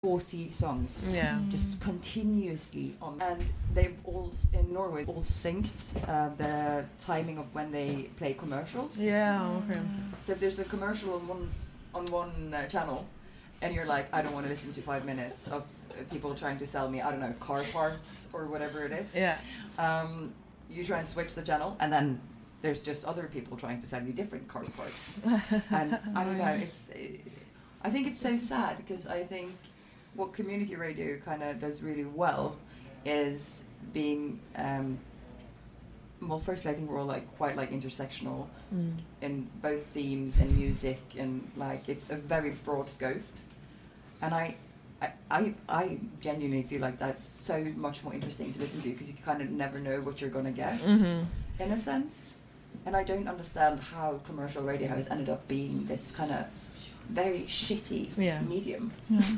40 songs Yeah. just continuously on, and they've all in Norway all synced the timing of when they play commercials. Yeah. Okay. So if there's a commercial on one channel, and you're like, I don't want to listen to 5 minutes of people trying to sell me, I don't know, car parts or whatever it is. Yeah. You try and switch the channel, and then there's just other people trying to sell you different car parts. And I don't know, I think it's so sad, because I think what community radio kind of does really well is being, well, firstly, I think we're all like quite like intersectional in both themes and music, and like it's a very broad scope. And I genuinely feel like that's so much more interesting to listen to, because you kind of never know what you're gonna get, in a sense. And I don't understand how commercial radio has ended up being this kind of very shitty medium. Yeah.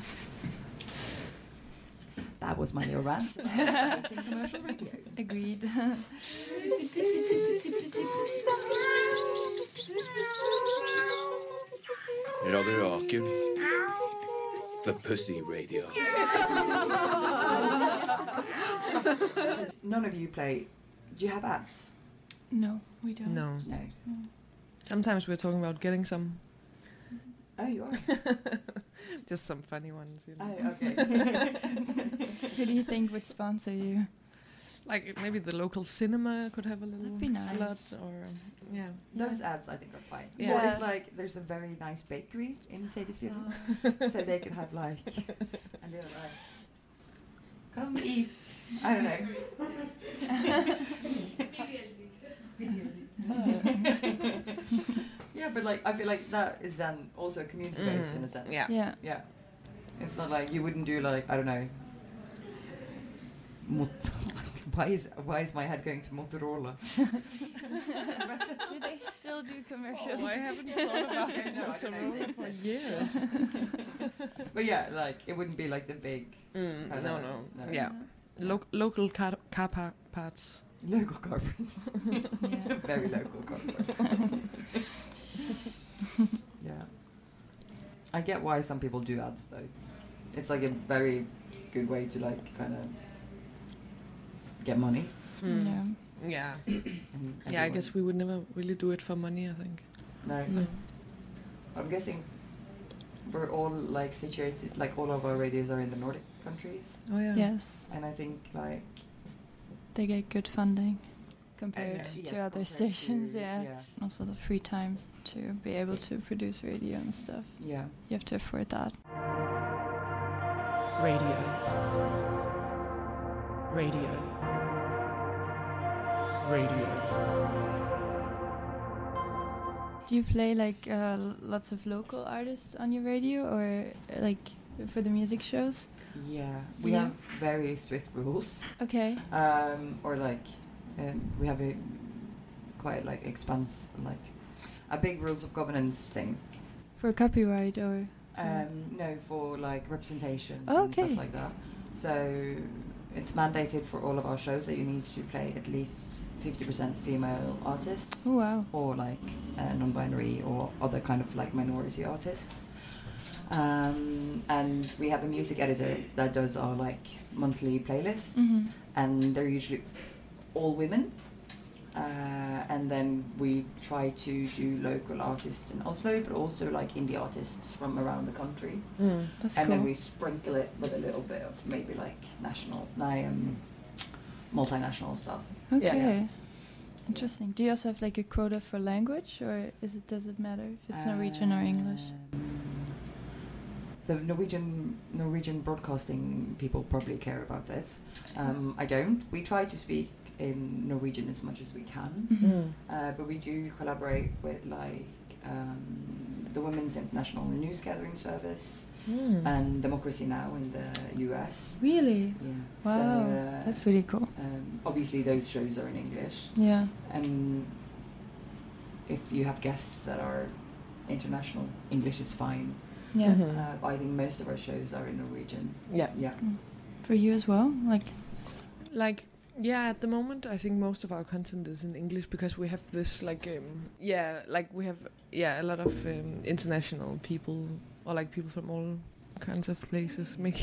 That was my little rant about hating commercial radio. Agreed. Radio Rakel. The Pussy Radio. None of you play. Do you have ads? No, we don't. No. No. Sometimes we're talking about getting some. Oh, you are? Just some funny ones, you know. Oh, okay. Who do you think would sponsor you? Like maybe the local cinema could have a little That'd be nice. slot, or Those ads I think are fine. Yeah. Or if like there's a very nice bakery in Sadisfjord, so they could have like a little like, come eat. I don't know. Yeah, but like I feel like that is then also community based in a sense. Yeah. Yeah. Yeah. It's not like you wouldn't do like, I don't know. Why is my head going to Motorola? Do they still do commercials? Oh, I haven't thought about I don't know, I don't know if Motorola they for exist. years. But yeah, like it wouldn't be like the big No. Yeah. Local car parts. local car parts. Yeah. Very local car parts. Yeah. I get why some people do ads though. It's like a very good way to like kind of get money. Yeah. Yeah. And Yeah, I guess we would never really do it for money, I think. No. No. I'm guessing we're all like situated, like all of our radios are in the Nordic countries, Oh yeah. Yes, and I think like they get good funding compared yes, to other compared stations. to- Yeah. yeah. Also the free time to be able to produce radio and stuff. Yeah. You have to afford that. Radio. Radio. Radio. Do you play like lots of local artists on your radio, or like for the music shows? Yeah. We Yeah. have very strict rules. Okay. Or like we have a quite like like a big rules of governance thing. For copyright or? No, for like representation Oh, and okay. stuff like that. So it's mandated for all of our shows that you need to play at least 50% female artists, Oh wow. or like non-binary or other kind of like minority artists. And we have a music editor that does our like monthly playlists, Mhm. and they're usually all women. And then we try to do local artists in Oslo, but also like indie artists from around the country. That's And cool. then we sprinkle it with a little bit of maybe like multinational stuff. Okay. Yeah. Interesting. Do you also have like a quota for language, or does it matter if it's Norwegian or English? The Norwegian broadcasting people probably care about this. I don't. We try to speak in Norwegian as much as we can, but we do collaborate with like the Women's International News Gathering Service and Democracy Now! In the US. Really? Yeah. Wow. So, That's really cool. obviously, those shows are in English, Yeah. and if you have guests that are international, English is fine. Yeah. But I think most of our shows are in Norwegian. Yeah. Yeah. For you as well? Like, yeah, at the moment, I think most of our content is in English because we have this, like, we have, a lot of international people, or like people from all kinds of places,